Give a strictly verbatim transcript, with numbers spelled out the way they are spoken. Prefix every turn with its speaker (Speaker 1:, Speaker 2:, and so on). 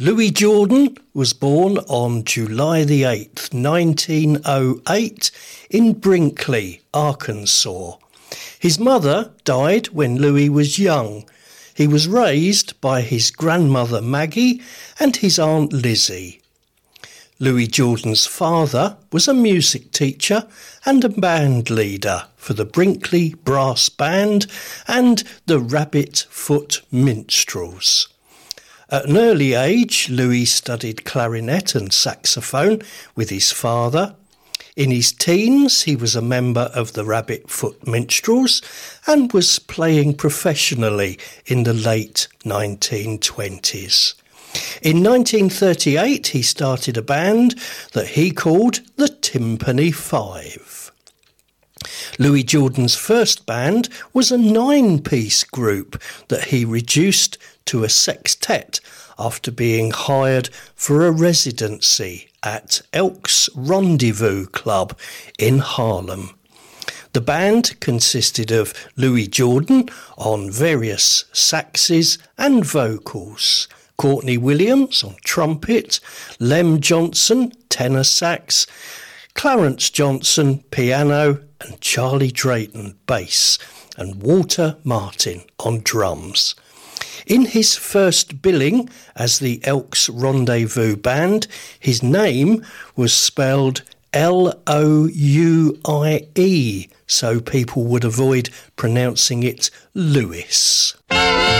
Speaker 1: Louis Jordan was born on July the eighth, nineteen oh eight in Brinkley, Arkansas. His mother died when Louis was young. He was raised by his grandmother Maggie and his aunt Lizzie. Louis Jordan's father was a music teacher and a band leader for the Brinkley Brass Band and the Rabbit Foot Minstrels. At an early age, Louis studied clarinet and saxophone with his father. In his teens, he was a member of the Rabbit Foot Minstrels and was playing professionally in the late nineteen twenties. In nineteen thirty-eight, he started a band that he called the Timpani Five. Louis Jordan's first band was a nine-piece group that he reduced to a sextet after being hired for a residency at Elks Rendezvous Club in Harlem. The band consisted of Louis Jordan on various saxes and vocals, Courtney Williams on trumpet, Lem Johnson tenor sax, Clarence Johnson piano, and Charlie Drayton bass, and Walter Martin on drums. In his first billing as the Elks Rendezvous Band, his name was spelled L O U I E, so people would avoid pronouncing it Lewis.